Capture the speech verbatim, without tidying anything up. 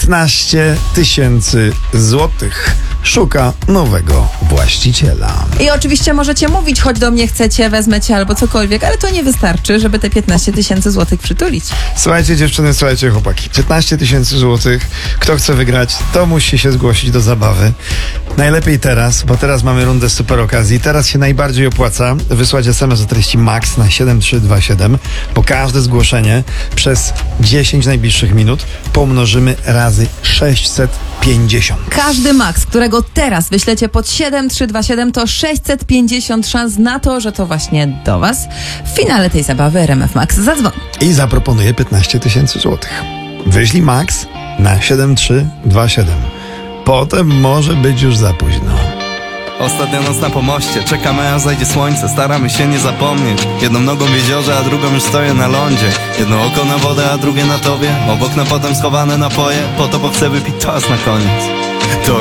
piętnaście tysięcy złotych. Szuka nowego właściciela. I oczywiście możecie mówić, chodź do mnie chcecie, wezmę cię albo cokolwiek, ale to nie wystarczy, żeby te piętnaście tysięcy złotych przytulić. Słuchajcie dziewczyny, słuchajcie chłopaki. piętnaście tysięcy złotych. Kto chce wygrać, to musi się zgłosić do zabawy. Najlepiej teraz, bo teraz mamy rundę super okazji. Teraz się najbardziej opłaca wysłać es em es o treści MAX na siedem trzy dwa siedem. Po każde zgłoszenie przez dziesięć najbliższych minut pomnożymy razy sześćset pięćdziesiąt. Każdy max, którego teraz wyślecie pod siedem trzy dwa siedem, to sześćset pięćdziesiąt szans na to, że to właśnie do was w finale tej zabawy R M F Max zadzwoni. I zaproponuje piętnaście tysięcy złotych. Wyślij MAX na siedem trzy dwa siedem. Potem może być już za późno. Ostatnia noc na pomoście, czekamy aż zajdzie słońce. Staramy się nie zapomnieć. Jedną nogą w jeziorze, a drugą już stoję na lądzie. Jedno oko na wodę, a drugie na tobie. Obok na potem schowane napoje. Po to, bo chcę wypić toast na koniec. To